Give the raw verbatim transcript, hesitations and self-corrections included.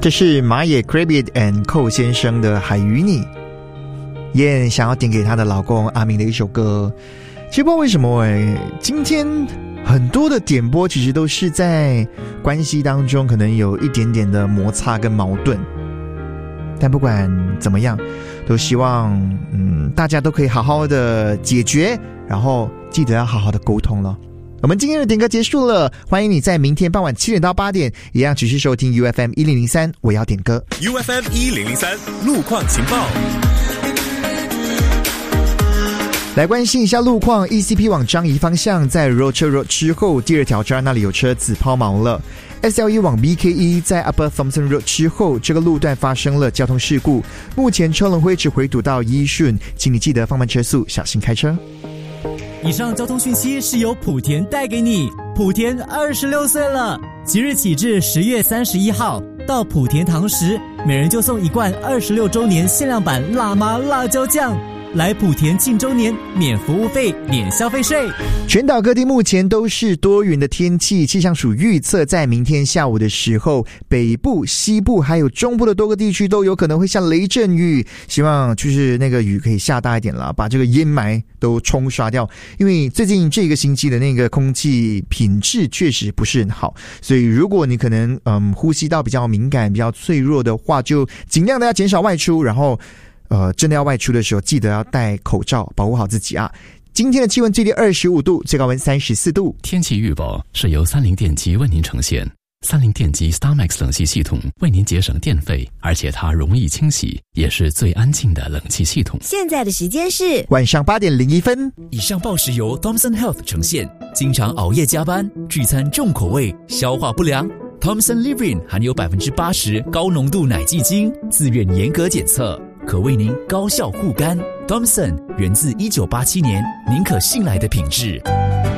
这是马野 Krabit and Co 先生的《海与你》，燕想要点给她的老公阿明的一首歌。其实不知道为什么诶，今天很多的点播其实都是在关系当中可能有一点点的摩擦跟矛盾，但不管怎么样，都希望嗯大家都可以好好的解决，然后记得要好好的沟通了。我们今天的点歌结束了，欢迎你在明天傍晚七点到八点一样持续收听 U F M 一零零三，我要点歌 U F M 一零零三路况情报。 来关心一下路况 ，E C P 往樟宜方向在 Rocher Road 之后，第二条栅那里有车子抛锚了。S L E 往 B K E 在 Upper Thompson Road 之后，这个路段发生了交通事故，目前车龙会只回堵到一顺，请你记得放慢车速，小心开车。 以上交通讯息是由莆田带给你。莆田二十六岁了，即日起至十月三十一号，到莆田堂食，每人就送一罐二十六周年限量版辣妈辣椒酱。来莆田庆周年，免服务费，免消费税。 全岛各地目前都是多云的天气，气象署预测在明天下午的时候，北部、西部还有中部的多个地区都有可能会下雷阵雨，希望就是那个雨可以下大一点啦，把这个烟霾都冲刷掉。因为最近这个星期的那个空气品质确实不是很好，所以如果你可能嗯呼吸道比较敏感、比较脆弱的话，就尽量的要减少外出，然后呃，真的要外出的时候，记得要戴口罩，保护好自己啊！今天的气温最低二十五度，最高温三十四度。 天气预报是由三菱电机为您呈现。三菱电机 StarMax 冷气系统为您节省电费，而且它容易清洗，也是最安静的冷气系统。 现在的时间是晚上八点零一分。 以上报时由 Thomson Health 呈现。经常熬夜加班、聚餐重口味、消化不良。Thomson Livrin 含有 百分之八十 高浓度奶蓟精，自愿严格检测，可为您高效护肝。Thomson 源自一九八七年，您可信赖的品质。